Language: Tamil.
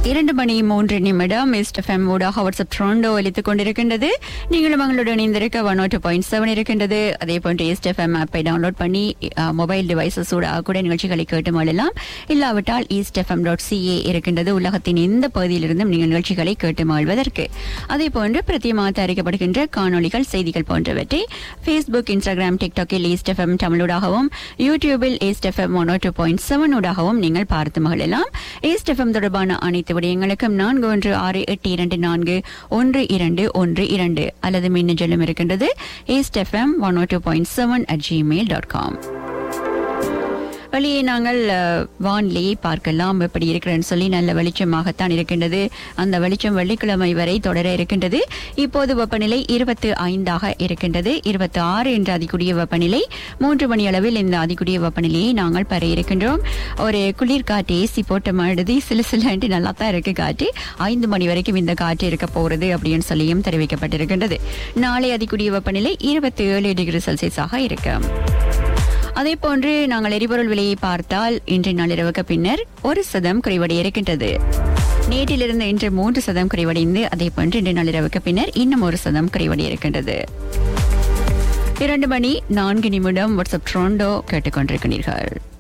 2:03 ஈஸ்ட் எஃப்எம் ஊடாக வாட்ஸ்அப் ட்ரோண்டோ ஒலித்துக் கொண்டிருக்கின்றது. நீங்களும் எங்களுடன் இணைந்திருக்க 102.7 இருக்கின்றது. அதே போன்று ஈஸ்ட் எஃப்எம் ஆப்பை டவுன்லோட் பண்ணி மொபைல் டிவைசஸ் ஊடாக கூட நிகழ்ச்சிகளை கேட்டு மழலாம். இல்லாவிட்டால் eastfm.ca இருக்கின்றது. உலகத்தின் எந்த பகுதியிலிருந்தும் நீங்கள் நிகழ்ச்சிகளை கேட்டு மழ்வதற்கு. அதே போன்று பிரத்தியமாக தயாரிக்கப்படுகின்ற காணொலிகள், செய்திகள் போன்றவற்றை Facebook, Instagram, TikTokல் ஈஸ்ட் எஃப்எம் தமிழூடாகவும், யூடியூபில் ஈஸ்ட் எஃப்எம் 102.7 ஊடாகவும் நீங்கள் பார்த்து மகிழலாம். ஈஸ்ட் எஃப்எம் தொடர்பான அனைத்து விடயங்களுக்கும் 4168211212 அல்லது மின்னஞ்சலும் இருக்கின்றது eastfm102.7@gmail.com. வெளியே நாங்கள் வானிலையை பார்க்கலாம். எப்படி இருக்கிறேன்னு சொல்லி நல்ல வெளிச்சமாகத்தான் இருக்கின்றது. அந்த வெளிச்சம் வெள்ளிக்கிழமை வரை தொடர இருக்கின்றது. இப்போது வெப்பநிலை 25 இருக்கின்றது. 26 என்ற அதிகூடிய வெப்பநிலை. 3 மணி அளவில் இந்த அதிகூடிய வெப்பநிலையை நாங்கள் பெற இருக்கின்றோம். ஒரு குளிர் காற்று ஏசி போட்ட மாதிரி சிலு நல்லா தான் இருக்கு காற்று. 5 மணி வரைக்கும் இந்த காற்று இருக்க போறது அப்படின்னு சொல்லியும் தெரிவிக்கப்பட்டிருக்கின்றது. நாளை அதிகூடிய வெப்பநிலை 27 டிகிரி செல்சியஸாக இருக்கும். அதே போன்று நாங்கள் எரிபொருள் விலையை பார்த்தால் இன்றைய நள்ளிரவுக்கு பின்னர் 1% குறைவடைய இருக்கின்றது. நேற்றிலிருந்து இன்று 3% குறைவடைந்து அதே போன்று இன்றைய நள்ளிரவுக்கு பின்னர் இன்னும் 1% குறைவடைய இருக்கின்றது. 2:04 வாட்ஸ்அப் ட்ரோண்டோ கேட்டுக்கொண்டிருக்கிறீர்கள்.